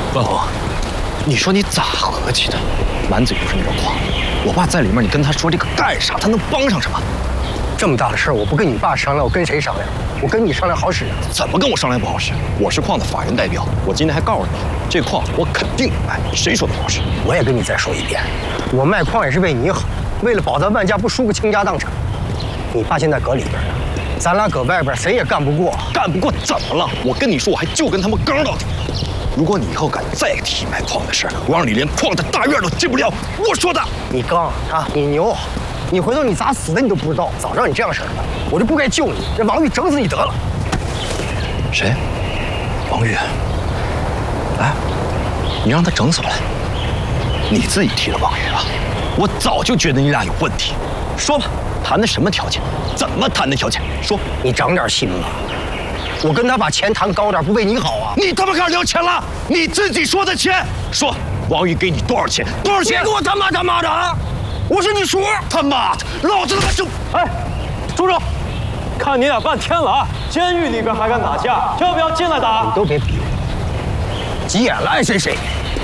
万红，你说你咋合计的？满嘴都是那种话。我爸在里面，你跟他说这个干啥？他能帮上什么？ 这么大的事儿，我不跟你爸商量，我跟谁商量？我跟你商量好使啊？ 怎么跟我商量不好使？我是矿的法人代表，我今天还告诉你，这矿我肯定卖，谁说的不好使？ 我也跟你再说一遍，我卖矿也是为你好，为了保咱万家不输个倾家荡产。你爸现在搁里边呢，咱俩搁外边谁也干不过。 干不过怎么了？我跟你说，我还就跟他们刚到底。如果你以后敢再提卖矿的事，我让你连矿的大院都进不了。我说的。 你刚啊，你牛，你回头你咋死的你都不知道。早让你这样式儿的，我就不该救你，让王玉整死你得了。 谁？王玉？哎，你让他整死我来？你自己提的王玉啊？我早就觉得你俩有问题。说吧，谈的什么条件？怎么谈的条件？说。 你长点心吧。我跟他把钱谈高点，不为你好啊！ 你他妈开始聊钱了？你自己说的钱，说王玉给你多少钱？多少钱？ 别给我他妈的啊！我是你叔！ 他妈的，老子他妈就…… 哎，住手！看你俩半天了啊！监狱里边还敢打架，要不要进来打？ 你都别逼我，急眼了爱谁谁。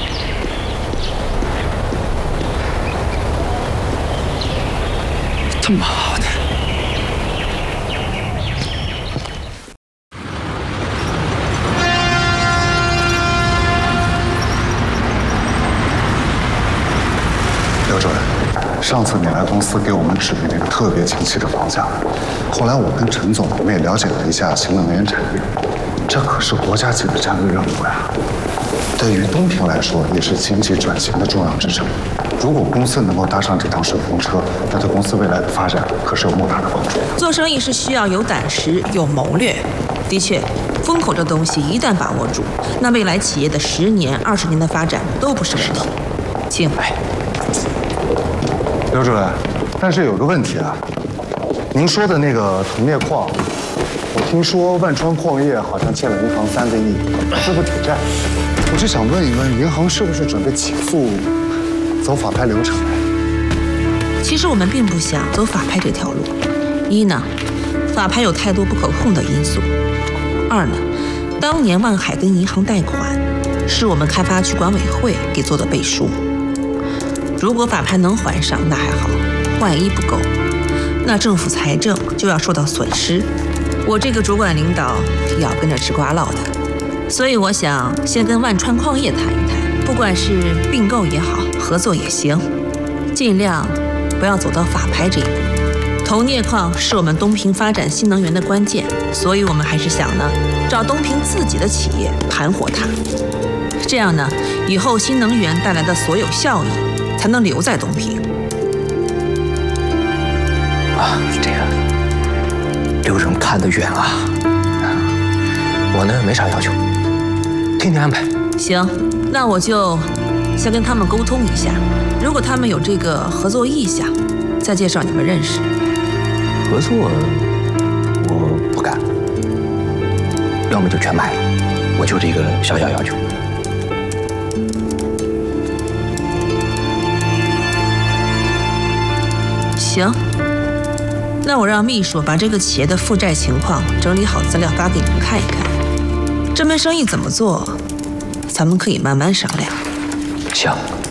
他妈的！ 刘主任，上次你来公司给我们指明那个特别清晰的方向，后来我跟陈总我们也了解了一下新能源产业，这可是国家级的战略任务呀。对于东平来说，也是经济转型的重要支撑。如果公司能够搭上这趟顺风车，那对公司未来的发展可是有莫大的帮助。 做生意是需要有胆识、有谋略。的确，风口这东西一旦把握住，那未来企业的10年、20年的发展都不是问题。请。 刘主任，但是有个问题啊，您说的那个铜业矿，我听说万川矿业好像欠了银行3个亿，资不抵债。我就想问一问，银行是不是准备起诉，走法拍流程？ 其实我们并不想走法拍这条路。一呢，法拍有太多不可控的因素；二呢，当年万海跟银行贷款，是我们开发区管委会给做的背书。如果法拍能还上，那还好；万一不够，那政府财政就要受到损失。我这个主管领导也要跟着吃瓜落的。所以我想先跟万川矿业谈一谈，不管是并购也好，合作也行，尽量不要走到法拍这一步。铜镍矿是我们东平发展新能源的关键，所以我们还是想呢，找东平自己的企业盘活它。这样呢，以后新能源带来的所有效益才能留在东平。 啊，这个刘总看得远啊。我呢没啥要求，听你安排。 行，那我就先跟他们沟通一下，如果他们有这个合作意向，再介绍你们认识。 合作我不干，要么就全卖了，我就这个小小要求。 行，那我让秘书把这个企业的负债情况整理好资料发给你们看一看。这门生意怎么做，咱们可以慢慢商量。 行，